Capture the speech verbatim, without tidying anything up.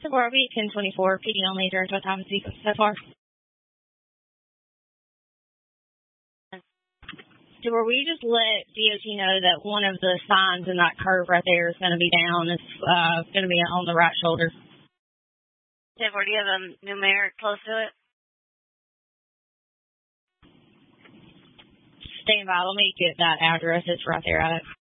Sephora Beach, ten twenty-four, P D only, during what time and sequence so far? So will we just let D O T know that one of the signs in that curve right there is going to be down? It's uh, going to be on the right shoulder. Sephora, do you have a numeric close to it? Stand by. Let me get that address. It's right there at it.